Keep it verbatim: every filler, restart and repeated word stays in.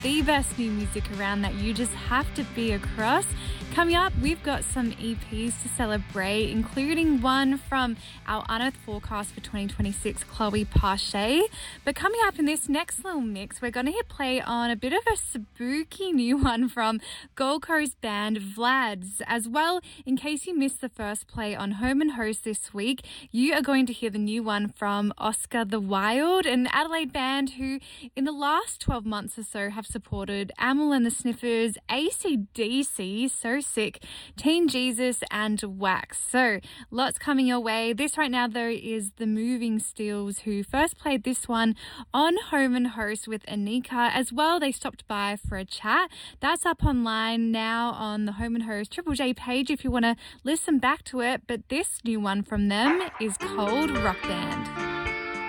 the best new music around that you just have to be across. Coming up, we've got some E Ps to celebrate, including one from our Unearthed forecast for twenty twenty-six, Chloe Pache. But coming up in this next little mix, we're going to hit play on a bit of a spooky new one from Gold Coast band Vlads. As well, in case you missed the first play on Home and Host this week, you are going to hear the new one from Oscar the Wild, an Adelaide band who in the last twelve months or so have supported Amyl and the Sniffers, A C D C, So Sick, Teen Jesus and Wax. So lots coming your way. This right now though is the Moving Steels, who first played this one on Home and Host with Anika. As well, they stopped by for a chat. That's up online now on the Home and Host Triple J page if you want to listen back to it. But this new one from them is called Rock Band.